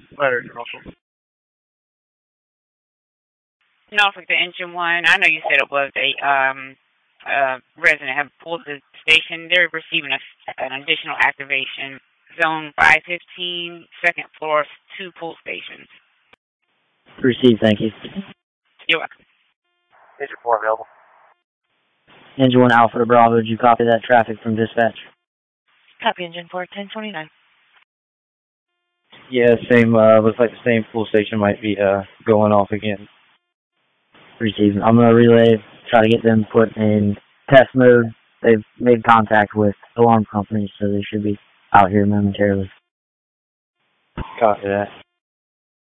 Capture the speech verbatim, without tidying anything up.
Letter, Russell. Norfolk to Engine One. I know you said it was a um uh resident have pulled the station. They're receiving a, an additional activation. Zone five fifteen, second floor, two pull stations. Received, thank you. You're welcome. Engine four available. Engine one Alpha to Bravo, did you copy that traffic from dispatch? Copy Engine four, ten twenty-nine. Yeah, same, uh, looks like the same pull station might be, uh, going off again. Received. I'm going to relay, try to get them put in test mode. They've made contact with alarm companies, so they should be out here momentarily. Copy that.